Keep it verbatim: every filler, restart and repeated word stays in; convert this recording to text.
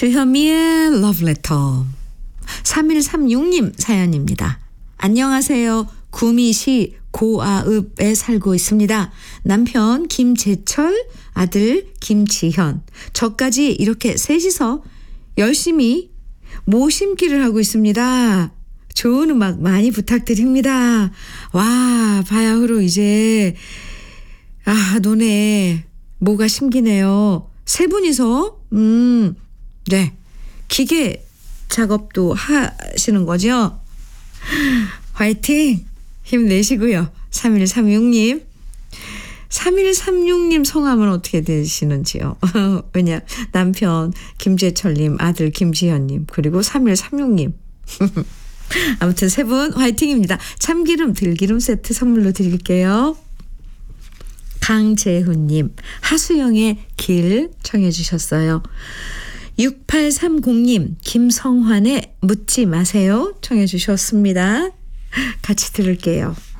주현미의 러브레터. 삼일삼육 님 사연입니다. 안녕하세요. 구미시 고아읍에 살고 있습니다. 남편 김재철, 아들 김지현, 저까지 이렇게 셋이서 열심히 모심기를 하고 있습니다. 좋은 음악 많이 부탁드립니다. 와, 바야흐로 이제 아, 논에 뭐가 심기네요. 세 분이서 음, 네, 기계 작업도 하시는 거죠? 화이팅! 힘내시고요. 삼일삼육 님. 삼일삼육 님 성함은 어떻게 되시는지요? 왜냐, 남편 김재철님, 아들 김지현님, 그리고 삼일삼육 님. 아무튼 세 분 화이팅입니다. 참기름, 들기름 세트 선물로 드릴게요. 강재훈님, 하수영의 길 청해 주셨어요. 육팔삼공 님, 김성환의 묻지 마세요 청해 주셨습니다. 같이 들을게요.